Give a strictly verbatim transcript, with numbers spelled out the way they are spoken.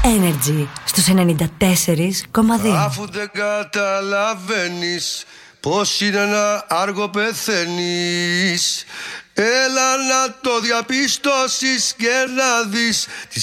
Energy στους ενενήντα τέσσερα κόμμα δύο. Αφού δεν καταλαβαίνεις πως είναι ένα άργο πεθαίνεις, έλα να το διαπιστώσεις και να δεις τη